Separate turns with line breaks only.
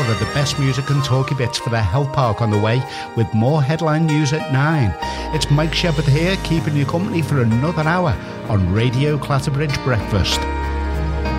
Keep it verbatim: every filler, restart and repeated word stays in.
hour of the best music and talky bits for the Health Park on the way, with more headline news at nine. It's Mike Shepherd here, keeping you company for another hour on Radio Clatterbridge Breakfast.